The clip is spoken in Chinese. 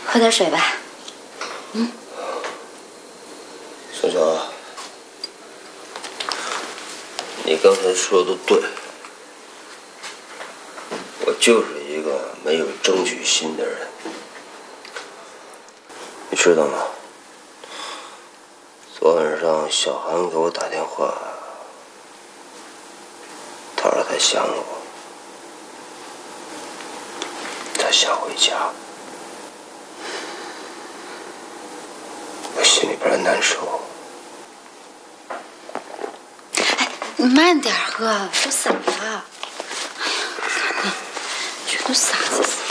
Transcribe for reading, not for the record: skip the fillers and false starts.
喝点水吧。 小小，你刚才说的对，我就是一个没有争取心的人，你知道吗？昨晚上小韩给我打电话，他说他想我，他想回家，我心里边难受。 哎，你慢点喝，都洒了。哎呀，看你，这都洒死。